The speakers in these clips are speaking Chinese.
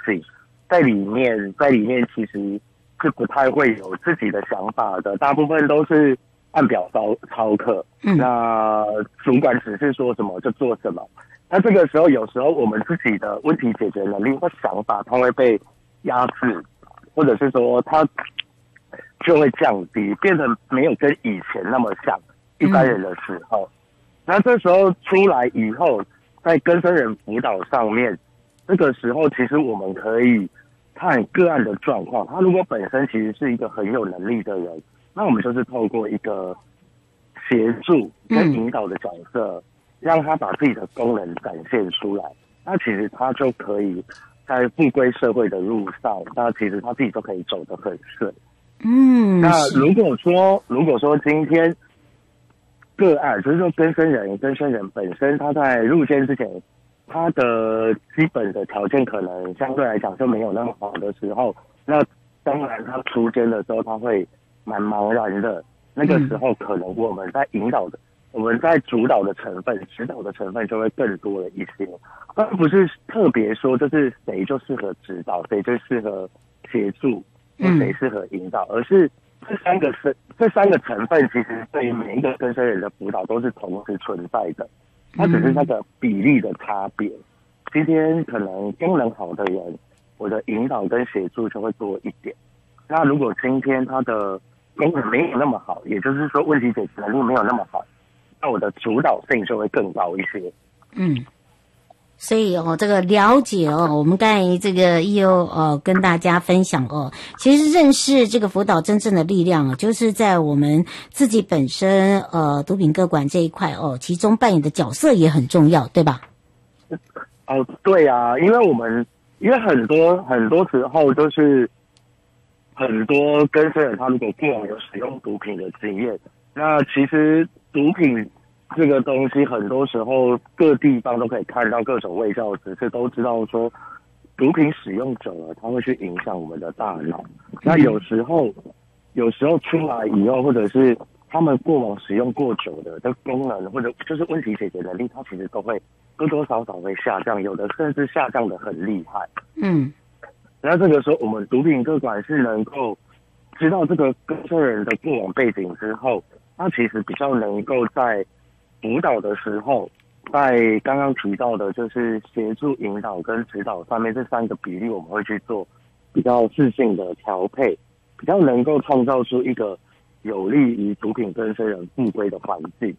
境，在里面其实是不太会有自己的想法的，大部分都是按表操课。那主管只是说什么就做什么。那这个时候，有时候我们自己的问题解决能力或想法，它会被压制，或者是说它就会降低，变得没有跟以前那么像一般人的时候。那这时候出来以后，在更生人辅导上面，这个时候其实我们可以看个案的状况。他如果本身其实是一个很有能力的人，那我们就是透过一个协助跟引导的角色，让他把自己的功能展现出来。那其实他就可以在复归社会的路上，那其实他自己都可以走得很顺。那如果说今天个案，就是说更生人本身他在入监之前，他的基本的条件可能相对来讲就没有那么好的时候，那当然他出监的时候他会蛮茫然的。那个时候可能我们在我们在主导的成分、指导的成分就会更多了一些，而不是特别说就是谁就适合指导，谁就适合协助，或谁适合引导，而是这三个成分其实对于每一个更生人的辅导都是同时存在的，它只是那个比例的差别。今天可能功能好的人，我的引导跟协助就会多一点。那如果今天他的功能没有那么好，也就是说问题解决能力没有那么好，那我的主导性就会更高一些。 所以这个了解我们刚才这个EO跟大家分享其实认识这个辅导真正的力量就是在我们自己本身毒品个管这一块其中扮演的角色也很重要，对吧？ 对啊，因为很多时候就是很多更生人他如果过往有使用毒品的经验，那其实毒品这个东西很多时候各地方都可以看到各种卫教指示，都知道说毒品使用久了它会去影响我们的大脑。那有时候出来以后，或者是他们过往使用过久的功能，或者就是问题解决能力，它其实都会多多少少会下降，有的甚至下降的很厉害。那这个时候我们毒品个管是能够知道这个更生人的过往背景之后，他其实比较能够在辅导的时候，在刚刚提到的就是协助引导跟指导上面这三个比例，我们会去做比较适性的调配，比较能够创造出一个有利于毒品更生人复归的环境。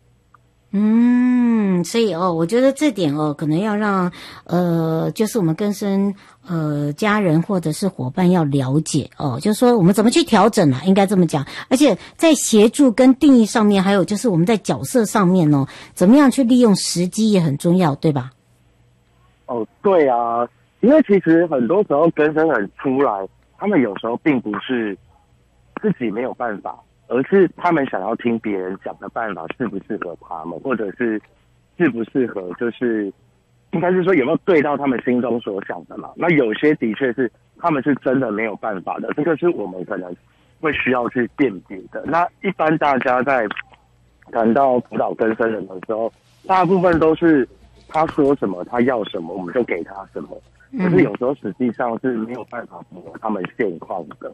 所以我觉得这点可能要让就是我们更生家人或者是伙伴要了解就是说我们怎么去调整应该这么讲，而且在协助跟定义上面，还有就是我们在角色上面怎么样去利用时机也很重要，对吧？ 对啊，因为其实很多时候更生人出来，他们有时候并不是自己没有办法，而是他们想要听别人讲的办法适不适合他们，或者是适不适合，就是应该是说有没有对到他们心中所想的嘛。那有些的确是他们是真的没有办法的，这个是我们可能会需要去辨别的。那一般大家在谈到辅导更生人的时候，大部分都是他说什么他要什么我们就给他什么，可是有时候实际上是没有办法符合他们现况的。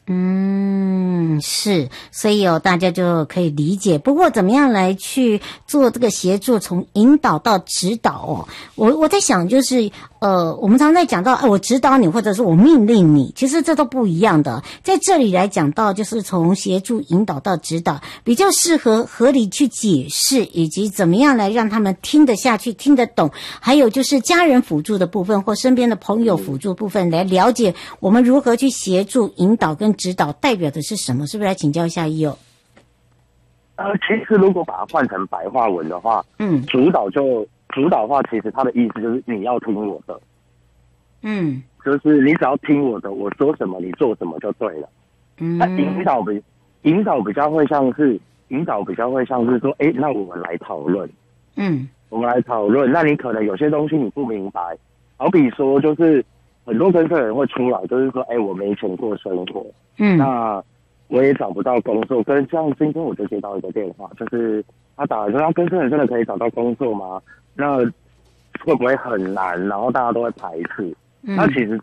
是，所以大家就可以理解。不过怎么样来去做这个协助，从引导到指导我在想就是我们常在讲到我指导你或者是我命令你，其实这都不一样的。在这里来讲到就是从协助引导到指导，比较适合合理去解释，以及怎么样来让他们听得下去听得懂，还有就是家人辅助的部分或身边的朋友辅助部分，来了解我们如何去协助引导跟指导代表的是什么，是不是来请教一下EO？ 其实如果把它换成白话文的话，主导的话，其实它的意思就是你要听我的，就是你只要听我的，我说什么你做什么就对了。那引导比较会像是说，那我们来讨论，那你可能有些东西你不明白，好比说就是很多更生人会出来，就是说，我没钱过生活，那我也找不到工作。跟像今天我就接到一个电话，就是他打来说，更生人真的可以找到工作吗？那会不会很难？然后大家都会排斥。那其实